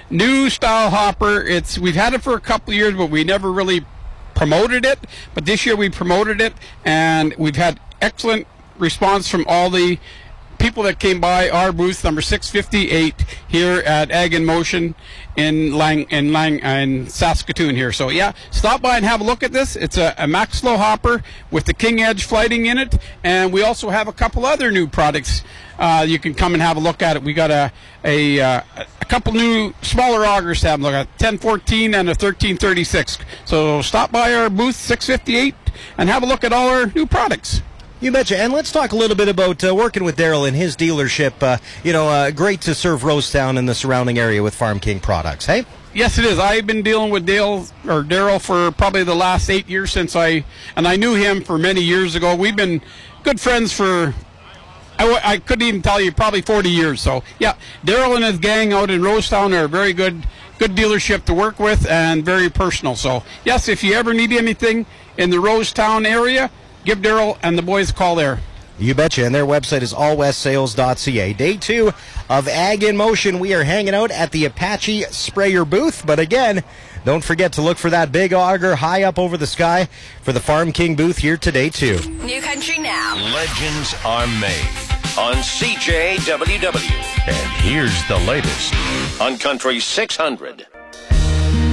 new style hopper. We've had it for a couple of years, but we never really promoted it. But this year we promoted it, and we've had excellent response from all the people that came by our booth, number 658, here at Ag in Motion in Saskatoon here. So yeah, stop by and have a look at this. It's a Maxlow hopper with the King Edge flighting in it, and we also have a couple other new products. You can come and have a look at it. We got a couple new smaller augers to have a look at, 1014 and a 1336. So stop by our booth 658 and have a look at all our new products. You betcha. And let's talk a little bit about working with Daryl and his dealership. Great to serve Rosetown and the surrounding area with Farm King products, hey? Yes, it is. I've been dealing with Daryl for probably the last 8 years and I knew him for many years ago. We've been good friends for, I couldn't even tell you, probably 40 years. So, yeah, Daryl and his gang out in Rosetown are a very good dealership to work with and very personal. So, yes, if you ever need anything in the Rosetown area, give Daryl and the boys a call there. You betcha, and their website is allwestsales.ca. Day 2 of Ag in Motion. We are hanging out at the Apache Sprayer booth, but again, don't forget to look for that big auger high up over the sky for the Farm King booth here today, too. New Country Now. Legends are made on CJWW. And here's the latest on Country 600.